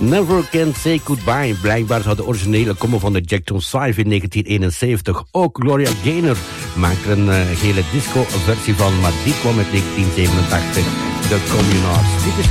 Never Can Say Goodbye. Blijkbaar zou de originele komen van de Jack Jones 5 in 1971. Ook Gloria Gaynor maakte er een hele disco-versie van, maar die kwam uit 1987. De Communards. Dit is